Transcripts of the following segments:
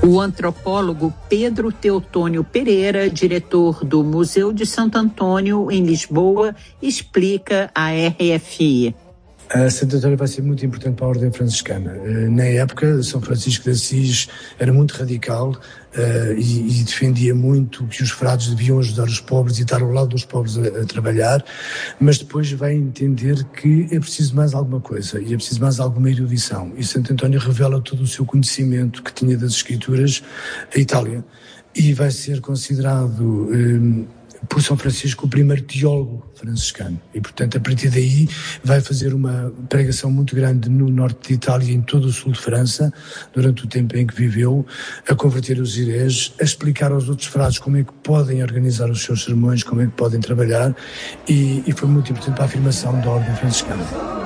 O antropólogo Pedro Teotônio Pereira, diretor do Museu de Santo Antônio, em Lisboa, explica à RFI. Santo António vai ser muito importante para a Ordem Franciscana. Na época, São Francisco de Assis era muito radical e defendia muito que os frades deviam ajudar os pobres e estar ao lado dos pobres a trabalhar, mas depois vai entender que é preciso mais alguma coisa e é preciso mais alguma erudição. E Santo António revela todo o seu conhecimento que tinha das Escrituras à Itália e vai ser considerado por São Francisco o primeiro teólogo franciscano e, portanto, a partir daí vai fazer uma pregação muito grande no norte de Itália e em todo o sul de França, durante o tempo em que viveu, a converter os hereges, a explicar aos outros frades como é que podem organizar os seus sermões, como é que podem trabalhar e foi muito importante para a afirmação da Ordem Franciscana.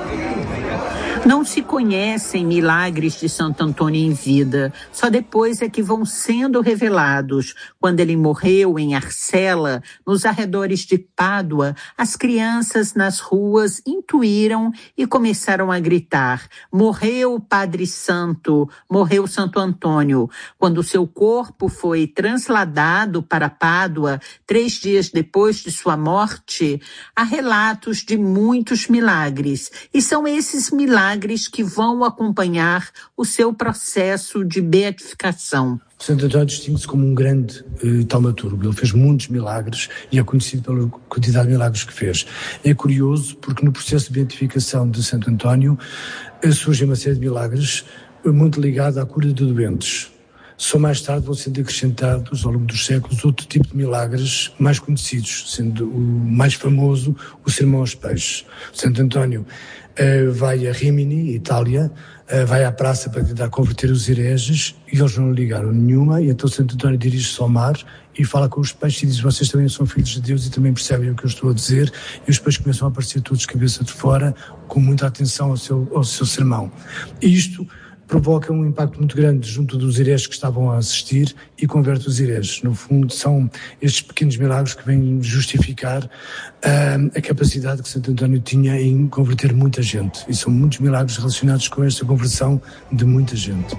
Não se conhecem milagres de Santo Antônio em vida, só depois é que vão sendo revelados. Quando ele morreu em Arcela, nos arredores de Pádua, as crianças nas ruas intuíram e começaram a gritar: morreu o Padre Santo, morreu Santo Antônio. Quando seu corpo foi transladado para Pádua, 3 dias depois de sua morte, há relatos de muitos milagres, e são esses milagres que vão acompanhar o seu processo de beatificação. Santo António distingue-se como um grande taumaturgo. Ele fez muitos milagres e é conhecido pela quantidade de milagres que fez. É curioso porque no processo de beatificação de Santo António surge uma série de milagres muito ligados à cura de doentes. Só mais tarde vão sendo acrescentados, ao longo dos séculos, outro tipo de milagres mais conhecidos, sendo o mais famoso o Sermão aos Peixes. Santo António vai a Rimini, Itália, vai à praça para tentar converter os hereges e eles não ligaram nenhuma, e então Santo António dirige-se ao mar e fala com os peixes e diz: vocês também são filhos de Deus e também percebem o que eu estou a dizer, e os peixes começam a aparecer todos cabeça de fora, com muita atenção ao seu sermão. E isto provoca um impacto muito grande junto dos hereges que estavam a assistir e converte os hereges. No fundo, são estes pequenos milagres que vêm justificar a capacidade que Santo António tinha em converter muita gente. E são muitos milagres relacionados com esta conversão de muita gente.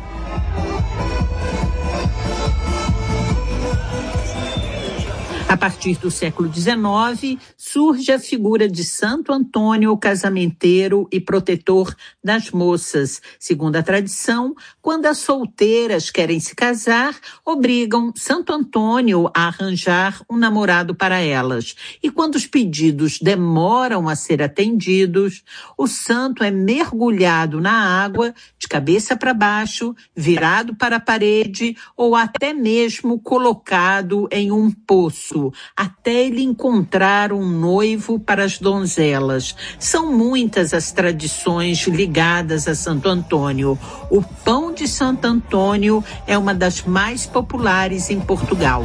A partir do século XIX, surge a figura de Santo Antônio, casamenteiro e protetor das moças. Segundo a tradição, quando as solteiras querem se casar, obrigam Santo Antônio a arranjar um namorado para elas. E quando os pedidos demoram a ser atendidos, o santo é mergulhado na água, de cabeça para baixo, virado para a parede ou até mesmo colocado em um poço, até ele encontrar um noivo para as donzelas. São muitas as tradições ligadas a Santo Antônio. O pão de Santo Antônio é uma das mais populares em Portugal.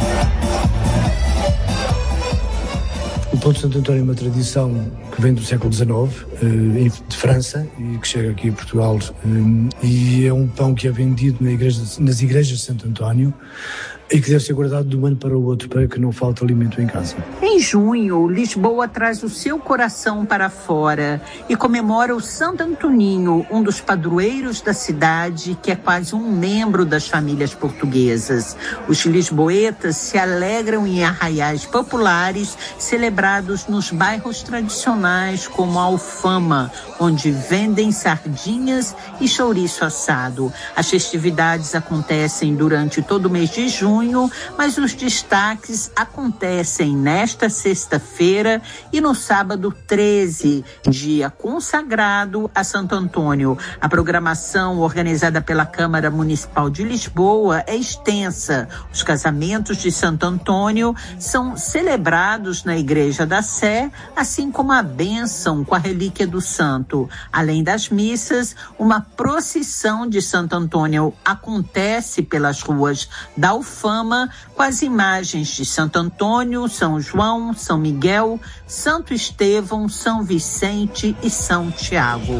O pão de Santo António é uma tradição que vem do século XIX, de França, e que chega aqui a Portugal, e é um pão que é vendido nas igrejas de Santo António, e que deve ser guardado de um ano para o outro para que não falte alimento em casa. Em junho, Lisboa traz o seu coração para fora e comemora o Santo Antoninho, um dos padroeiros da cidade, que é quase um membro das famílias portuguesas. Os lisboetas se alegram em arraiais populares celebrados nos bairros tradicionais como a Alfama, onde vendem sardinhas e chouriço assado. As festividades acontecem durante todo o mês de junho, mas os destaques acontecem nesta sexta-feira e no sábado 13, dia consagrado a Santo Antônio. A programação organizada pela Câmara Municipal de Lisboa é extensa. Os casamentos de Santo Antônio são celebrados na Igreja da Sé, assim como a bênção com a relíquia do santo. Além das missas, uma procissão de Santo Antônio acontece pelas ruas da Alfama, com as imagens de Santo Antônio, São João, São Miguel, Santo Estevão, São Vicente e São Tiago.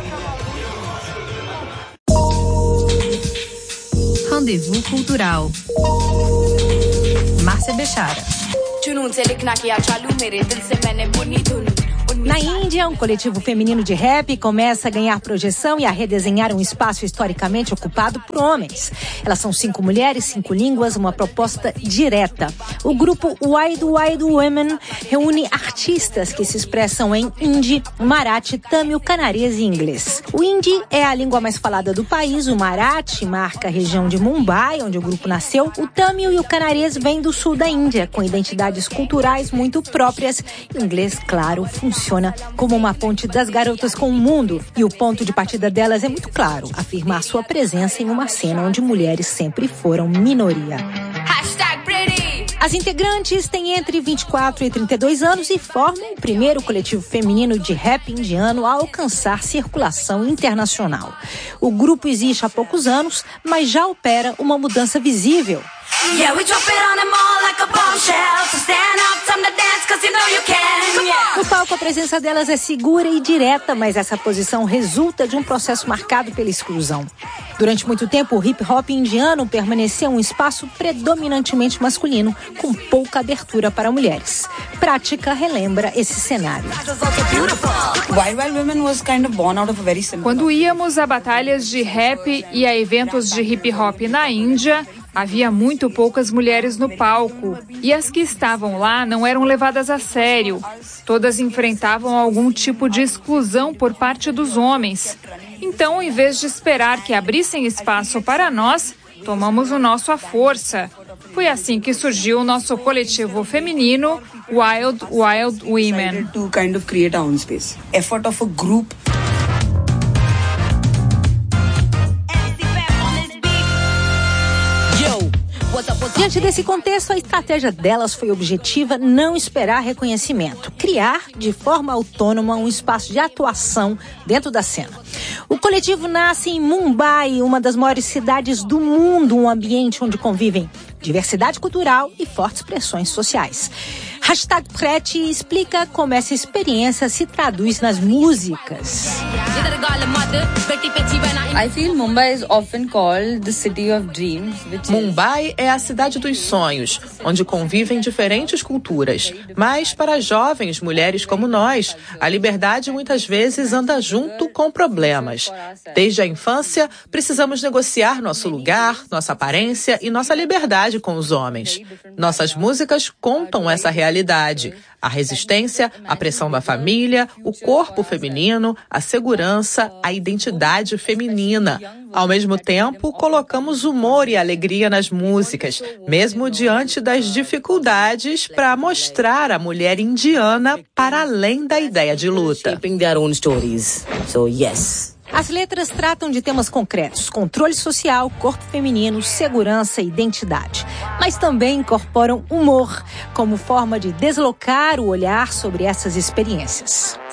Rendezvous Cultural. Márcia Bechara. Na Índia, um coletivo feminino de rap começa a ganhar projeção e a redesenhar um espaço historicamente ocupado por homens. Elas são 5 mulheres, 5 línguas, uma proposta direta. O grupo Wild Wild Women reúne artistas que se expressam em hindi, marathi, tamil, canarês e inglês. O hindi é a língua mais falada do país, o marathi marca a região de Mumbai, onde o grupo nasceu. O tamil e o canarês vêm do sul da Índia, com identidades culturais muito próprias. O inglês, claro, funciona como uma ponte das garotas com o mundo. E o ponto de partida delas é muito claro, afirmar sua presença em uma cena onde mulheres sempre foram minoria. As integrantes têm entre 24 e 32 anos e formam o primeiro coletivo feminino de rap indiano a alcançar circulação internacional. O grupo existe há poucos anos, mas já opera uma mudança visível. No palco, a presença delas é segura e direta, mas essa posição resulta de um processo marcado pela exclusão. Durante muito tempo, o hip-hop indiano permaneceu um espaço predominantemente masculino, com pouca abertura para mulheres. Prática relembra esse cenário. Quando íamos a batalhas de rap e a eventos de hip-hop na Índia, havia muito poucas mulheres no palco e as que estavam lá não eram levadas a sério. Todas enfrentavam algum tipo de exclusão por parte dos homens. Então, em vez de esperar que abrissem espaço para nós, tomamos o nosso à força. Foi assim que surgiu o nosso coletivo feminino Wild Wild Women. Diante desse contexto, a estratégia delas foi objetiva: não esperar reconhecimento, criar de forma autônoma um espaço de atuação dentro da cena. O coletivo nasce em Mumbai, uma das maiores cidades do mundo, um ambiente onde convivem diversidade cultural e fortes pressões sociais. #Preti explica como essa experiência se traduz nas músicas. I feel Mumbai is often called the city of dreams. Mumbai é a cidade dos sonhos, onde convivem diferentes culturas. Mas para jovens mulheres como nós, a liberdade muitas vezes anda junto com problemas. Desde a infância, precisamos negociar nosso lugar, nossa aparência e nossa liberdade com os homens. Nossas músicas contam essa realidade. A resistência, a pressão da família, o corpo feminino, a segurança, a identidade feminina. Ao mesmo tempo, colocamos humor e alegria nas músicas, mesmo diante das dificuldades, para mostrar a mulher indiana para além da ideia de luta. As letras tratam de temas concretos: controle social, corpo feminino, segurança e identidade. Mas também incorporam humor como forma de deslocar o olhar sobre essas experiências.